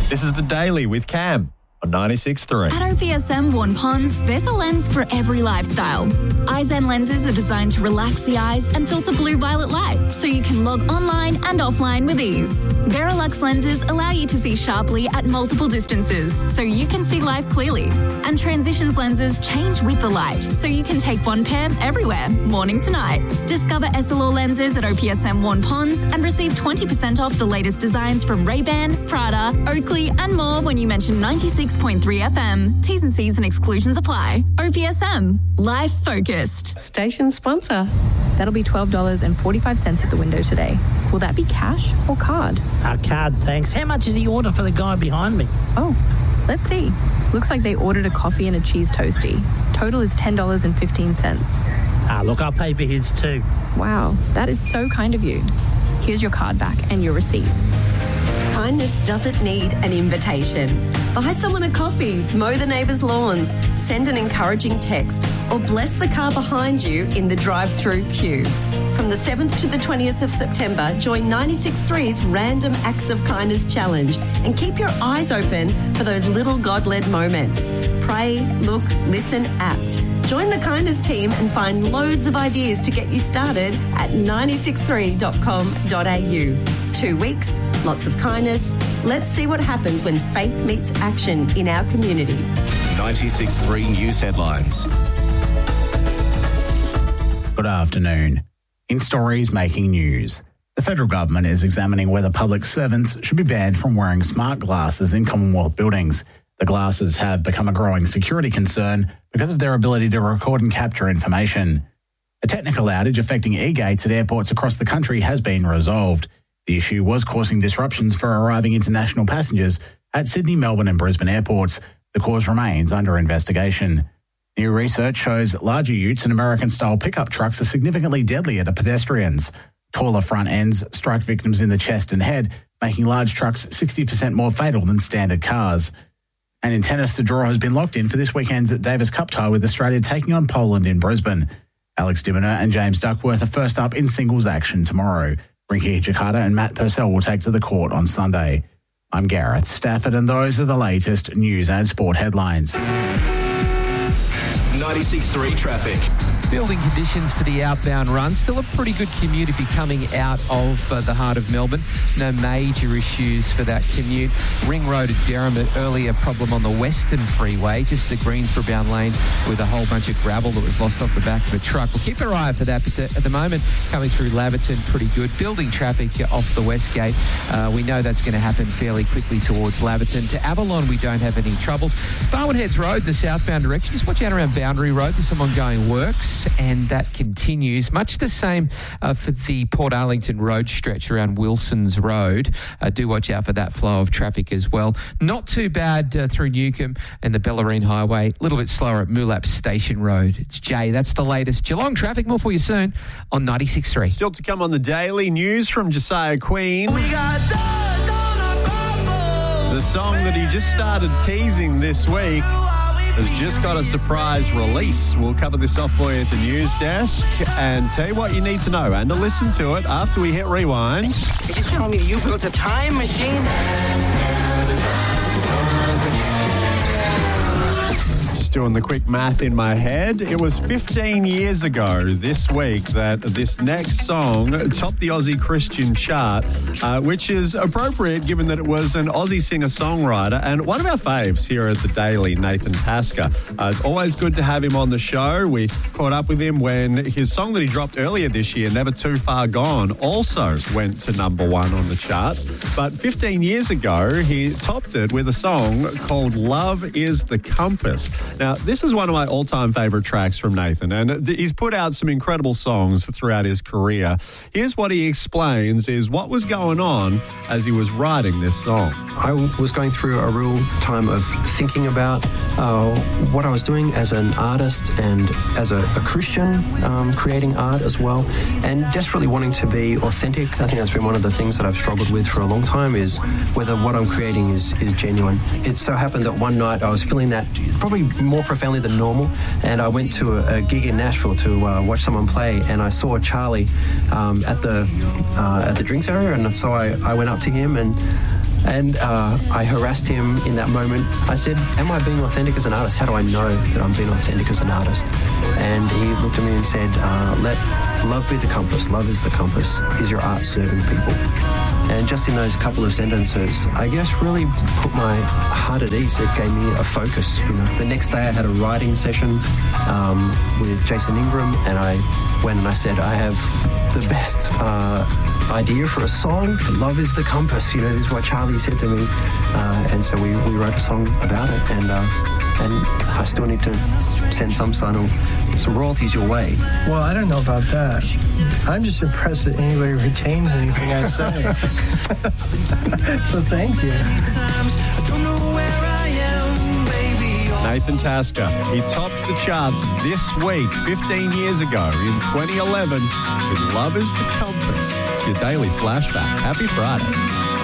This is The Daily with Cam on 96.3. At OPSM Vaughan Ponds, there's a lens for every lifestyle. iZen lenses are designed to relax the eyes and filter blue-violet light, so you can log online and offline with ease. Verilux lenses allow you to see sharply at multiple distances, so you can see life clearly. And Transitions lenses change with the light, so you can take one pair everywhere, morning to night. Discover Essilor lenses at OPSM Vaughan Ponds and receive 20% off the latest designs from Ray-Ban, Prada, Oakley and more when you mention 96.3 FM. T's and C's and exclusions apply. OPSM. Life focused. Station sponsor. That'll be $12.45 at the window today. Will that be cash or card? Card, thanks. How much is the order for the guy behind me? Oh, let's see. Looks like they ordered a coffee and a cheese toastie. Total is $10.15. Look, I'll pay for his too. Wow, that is so kind of you. Here's your card back and your receipt. Kindness doesn't need an invitation. Buy someone a coffee, mow the neighbours' lawns, send an encouraging text, or bless the car behind you in the drive-through queue. From the 7th to the 20th of September, join 96.3's Random Acts of Kindness Challenge and keep your eyes open for those little God-led moments. Pray, look, listen, act. Join the Kindness team and find loads of ideas to get you started at 963.com.au. 2 weeks, lots of kindness. Let's see what happens when faith meets action in our community. 96.3 News Headlines. Good afternoon. In stories making news, the federal government is examining whether public servants should be banned from wearing smart glasses in Commonwealth buildings. The glasses have become a growing security concern because of their ability to record and capture information. A technical outage affecting e-gates at airports across the country has been resolved. The issue was causing disruptions for arriving international passengers at Sydney, Melbourne and Brisbane airports. The cause remains under investigation. New research shows larger utes and American-style pickup trucks are significantly deadlier to pedestrians. Taller front ends strike victims in the chest and head, making large trucks 60% more fatal than standard cars. And in tennis, the draw has been locked in for this weekend's Davis Cup tie with Australia taking on Poland in Brisbane. Alex de Minaur and James Duckworth are first up in singles action tomorrow. Rinky Hijikata and Matt Purcell will take to the court on Sunday. I'm Gareth Stafford and those are the latest news and sport headlines. 96.3 traffic. Building conditions for the outbound run. Still a pretty good commute if you're coming out of the heart of Melbourne. No major issues for that commute. Ring Road at Derrimut, earlier problem on the Western Freeway, just the Greensboro-bound lane with a whole bunch of gravel that was lost off the back of a truck. We'll keep our eye out for that, but at the moment, coming through Laverton, pretty good. Building traffic off the West Gate. We know that's going to happen fairly quickly towards Laverton. To Avalon, we don't have any troubles. Barwon Heads Road, the southbound direction. Just watch out around Boundary Road. There's some ongoing works. And that continues. Much the same for the Port Arlington Road stretch around Wilson's Road. Do watch out for that flow of traffic as well. Not too bad through Newcombe and the Bellarine Highway. A little bit slower at Moolap Station Road. It's Jay, that's the latest. Geelong traffic, more for you soon on 96.3. Still to come on the Daily News from Josiah Queen. We got dust on our bubble. The song that he just started teasing this week has just got a surprise release. We'll cover this off for you at the news desk and tell you what you need to know and to listen to it after we hit rewind. Are you telling me you built a time machine? Doing the quick math in my head. It was 15 years ago this week that this next song topped the Aussie Christian chart, which is appropriate given that it was an Aussie singer-songwriter and one of our faves here at the Daily, Nathan Tasker. It's always good to have him on the show. We caught up with him when his song that he dropped earlier this year, Never Too Far Gone, also went to number one on the charts. But 15 years ago, he topped it with a song called Love is the Compass. Now, this is one of my all-time favourite tracks from Nathan, and he's put out some incredible songs throughout his career. Here's what he explains is what was going on as he was writing this song. I was going through a real time of thinking about what I was doing as an artist and as a Christian, creating art as well, and desperately wanting to be authentic. I think that's been one of the things that I've struggled with for a long time, is whether what I'm creating is genuine. It so happened that one night I was feeling that probably more profoundly than normal, and I went to a gig in Nashville to watch someone play, and I saw Charlie at the drinks area, and so I went up to him and And I harassed him in that moment. I said, am I being authentic as an artist? How do I know that I'm being authentic as an artist? And he looked at me and said, let love be the compass. Love is the compass. Is your art serving people? And just in those couple of sentences, I guess really put my heart at ease. It gave me a focus. The next day I had a writing session with Jason Ingram, and I went and I said, I have the best idea for a song. Love is the compass. This is what Charlie said to me. And so we wrote a song about it, and I still need to send some royalties your way. Well, I don't know about that. I'm just impressed that anybody retains anything I say. So thank you. Nathan Tasker, he topped the charts this week, 15 years ago, in 2011, with Love is the Compass. It's your daily flashback. Happy Friday.